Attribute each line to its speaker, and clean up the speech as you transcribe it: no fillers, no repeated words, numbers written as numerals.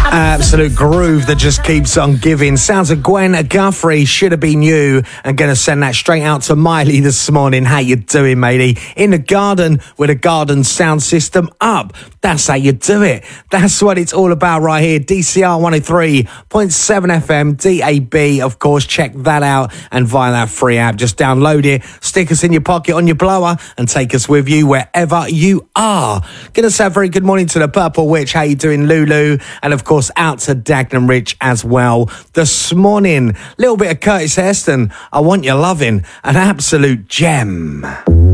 Speaker 1: Absolute groove that just keeps on giving. Sounds of Gwen Guthrie, Should Have Been You. I'm going to send that straight out to Miley this morning. How you doing, matey? In the garden with a garden sound system up. That's how you do it. That's what it's all about right here. DCR 103.7 FM, DAB. Of course, check that out. And via that free app, just download it, stick us in your pocket on your blower and take us with you wherever you are. Going to say a very good morning to the Purple Witch. How you doing, Lulu? And of course, out to Dagenham Rich as well this morning. Little bit of Curtis Heston, I Want Your Lovin', an absolute gem.